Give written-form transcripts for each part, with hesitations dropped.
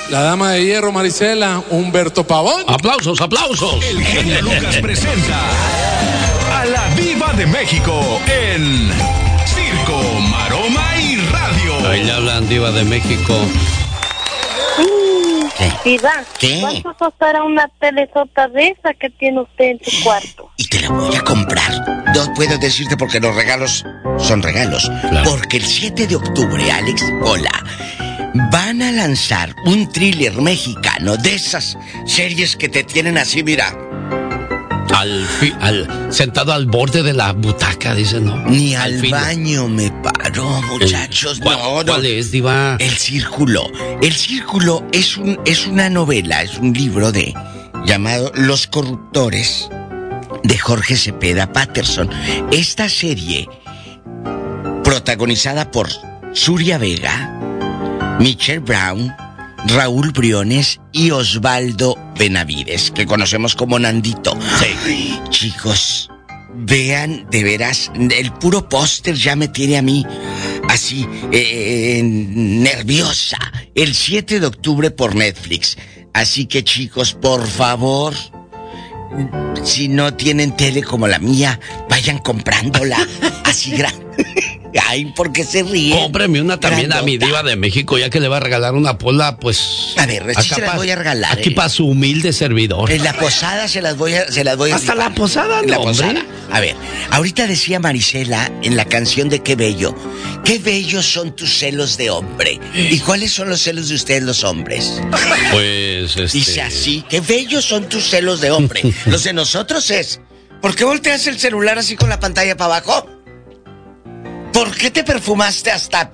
La dama de hierro, Marisela, Humberto Pavón. ¡Aplausos, aplausos! El genio Lucas presenta a la Diva de México en Circo, Maroma y Radio. Ahí le hablan, Diva de México. Diva, ¿Qué? ¿cuánto costará una telesota de esa que tiene usted en su cuarto? Y te la voy a comprar. No puedo decirte porque los regalos son regalos. Claro. Porque el 7 de octubre, Alex, hola, van a lanzar un thriller mexicano de esas series que te tienen así, mira. Sentado al borde de la butaca, dice, ¿no? Ni al baño me paró, muchachos. ¿Cuál es, Diva? El Círculo. El Círculo es una novela, es un libro llamado Los Corruptores, de Jorge Cepeda Patterson. Esta serie, protagonizada por Surya Vega, Michelle Brown, Raúl Briones y Osvaldo Benavides, que conocemos como Nandito. Sí. Chicos, vean, de veras, el puro póster ya me tiene a mí así, nerviosa. El 7 de octubre por Netflix. Así que, chicos, por favor, si no tienen tele como la mía, vayan comprándola así grande. Ay, ¿por qué se ríen? Cómpreme una también a mi Diva de México, ya que le va a regalar una pola, pues... A ver, sí se las voy a regalar. Aquí para su humilde servidor. En la posada se las voy a ¿Hasta la posada? En la hombre. posada. A ver, ahorita decía Marisela en la canción de Qué bellos son tus celos de hombre. ¿Y cuáles son los celos de ustedes los hombres? Pues, Dice así, qué bellos son tus celos de hombre. Los de nosotros es, ¿por qué volteas el celular así con la pantalla para abajo? ¿Por qué te perfumaste hasta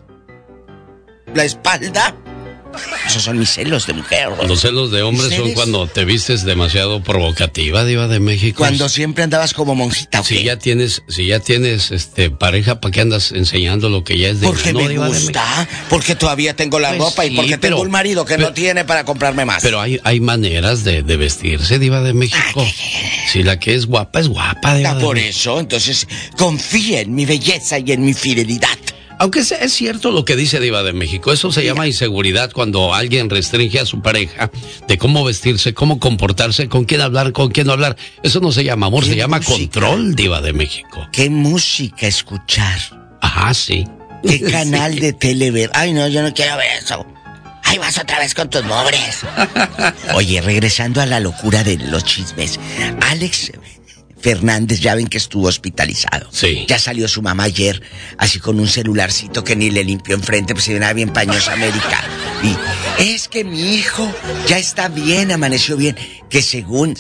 la espalda? Esos son mis celos de mujer. Los celos de hombre son cuando te vistes demasiado provocativa, Diva de México. Cuando siempre andabas como monjita, ¿o qué? Si ya tienes pareja, ¿para qué andas enseñando lo que ya es de porque me gusta, porque todavía tengo la ropa y porque tengo un marido que no tiene para comprarme más. Pero hay maneras de vestirse, Diva de México. Si la que es guapa, Diva de Por México. eso, entonces, confía en mi belleza y en mi fidelidad. Aunque es cierto lo que dice Diva de México, eso se llama inseguridad cuando alguien restringe a su pareja de cómo vestirse, cómo comportarse, con quién hablar, con quién no hablar. Eso no se llama amor, se llama control, Diva de México. ¿Qué música escuchar? Ajá, sí. ¿Qué canal de tele ver? Ay, no, yo no quiero ver eso. Ay, vas otra vez con tus mogres. Oye, regresando a la locura de los chismes, Alex Fernández, ya ven que estuvo hospitalizado. Sí. Ya salió su mamá ayer, así con un celularcito que ni le limpió enfrente, pues se venía bien pañosa América. Y es que mi hijo ya está bien, amaneció bien. Que según,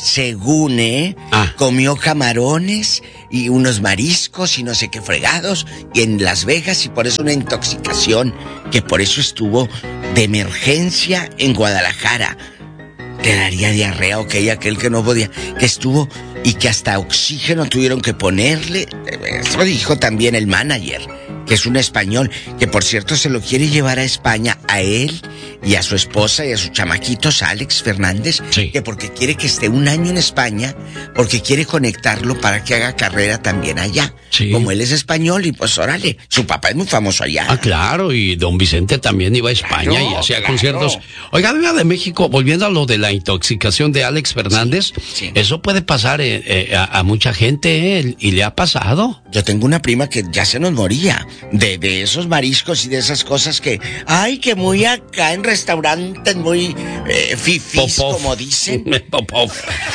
comió camarones y unos mariscos y no sé qué fregados, y en Las Vegas, y por eso una intoxicación, que por eso estuvo de emergencia en Guadalajara. Te daría diarrea, ok, aquel que no podía, que estuvo y que hasta oxígeno tuvieron que ponerle. Eso dijo también el manager, que es un español, que por cierto se lo quiere llevar a España, a él y a su esposa y a sus chamaquitos, Alex Fernández, sí, que porque quiere que esté un año en España, porque quiere conectarlo para que haga carrera también allá. Sí. Como él es español y pues órale, su papá es muy famoso allá. Ah, claro, y don Vicente también iba a España, Claro, y hacía claro. conciertos. Oiga, Diva de México, volviendo a lo de la intoxicación de Alex Fernández, sí. Eso puede pasar a mucha gente, y le ha pasado. Yo tengo una prima que ya se nos moría de esos mariscos y de esas cosas que, ay, que muy acá en restaurantes muy fifís, como dicen. Popov.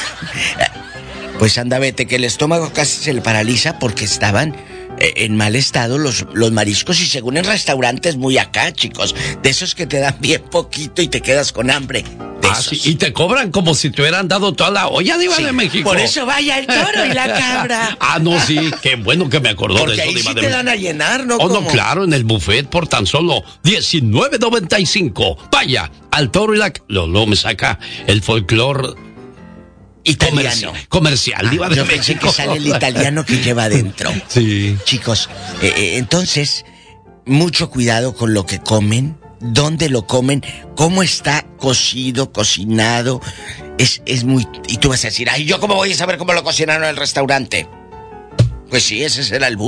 Pues anda, vete, que el estómago casi se le paraliza porque estaban en mal estado los mariscos, y según en restaurantes muy acá, chicos, de esos que te dan bien poquito y te quedas con hambre. De esos. Sí, y te cobran como si te hubieran dado toda la olla, Diva de México. Por eso vaya el toro y la cabra. No, sí, qué bueno que me acordó Porque de eso, ahí Diva sí de te México. dan a llenar, ¿no? Oh, no, Como... claro, en el buffet por tan solo $19.95. Vaya, al toro y la... Luego me saca el folclore italiano. Comercial, Diva de yo México. pensé que sale el italiano que lleva adentro. Sí. Chicos, entonces, mucho cuidado con lo que comen, dónde lo comen, cómo está cocido, cocinado. Es muy... Y tú vas a decir, ay, ¿yo cómo voy a saber cómo lo cocinaron en el restaurante? Pues sí, ese es el albur.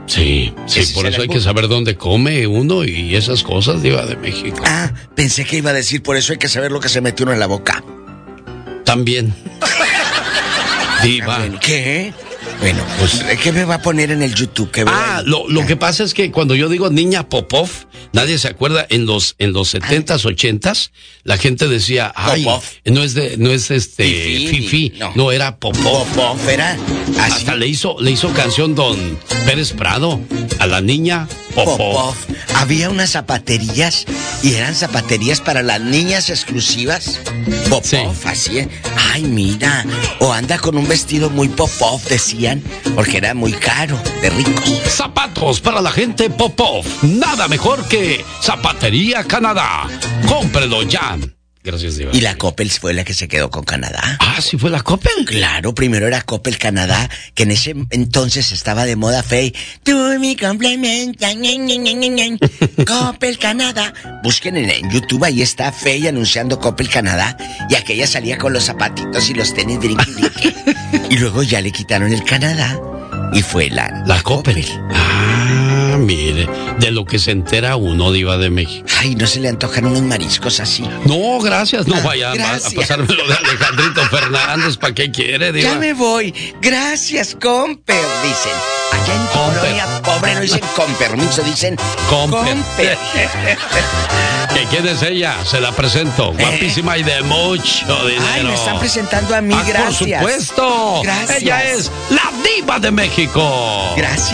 Sí, ¿Ese por es eso el hay que saber dónde come uno y esas cosas, Diva de México. Ah, pensé que iba a decir, por eso hay que saber lo que se metió uno en la boca. También. Diva. ¿Qué? Bueno, pues, ¿qué me va a poner en el YouTube? Lo que pasa es que cuando yo digo niña Popov, nadie se acuerda. En los 70s, 80s, la gente decía, ay, Popov. no es Fifi, no era Popov. Popov era así. Hasta le hizo canción don Pérez Prado a la niña Popov. Popov. Había unas zapaterías y eran zapaterías para las niñas exclusivas. Popov, Sí. así. Ay, mira. O anda con un vestido muy Popov, decían, porque era muy caro, de ricos. Zapatos para la gente Popov. Nada mejor que Zapatería Canadá. Cómprelo ya. Gracias, Diva. Y la Coppel fue la que se quedó con Canadá. Ah, ¿sí fue la Coppel? Claro, primero era Coppel Canadá, que en ese entonces estaba de moda Fey. Tú mi complemento, Coppel Canadá. Busquen en YouTube, ahí está Fey anunciando Coppel Canadá. Y aquella salía con los zapatitos y los tenis brinqui. Y luego ya le quitaron el Canadá y fue la Coppel. Ah, mire, de lo que se entera uno, Diva de México. Ay, ¿no se le antojan unos mariscos así? No, gracias, no vaya gracias. a pasarme lo de Alejandrito Fernández, ¿para qué quiere, Diva? Ya me voy. Gracias, Comper, dicen. Allá en Comper. Colonia Pobre no dicen con permiso, dicen Comper. Comper. ¿Que quién es ella? Se la presento. Guapísima y de mucho dinero. Ay, me están presentando a mí, gracias. Por supuesto. Gracias. Ella es la Diva de México. Gracias.